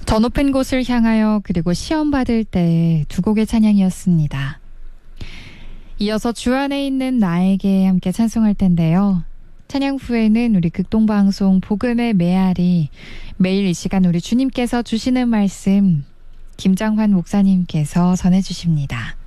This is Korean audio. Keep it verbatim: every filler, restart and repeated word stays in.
더 높은 곳을 향하여 그리고 시험 받을 때 두 곡의 찬양이었습니다. 이어서 주 안에 있는 나에게 함께 찬송할 텐데요. 찬양 후에는 우리 극동방송 복음의 메아리, 매일 이 시간 우리 주님께서 주시는 말씀 김장환 목사님께서 전해주십니다.